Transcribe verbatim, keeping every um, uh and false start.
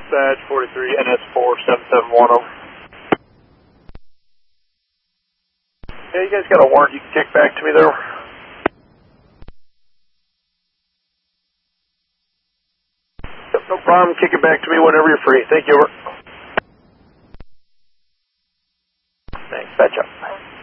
Badge forty-three, N S four seven seven one zero. Yeah, you guys got a warrant you can kick back to me there? Yep, no problem. Kick it back to me whenever you're free. Thank you. Over. Thanks. Patch up.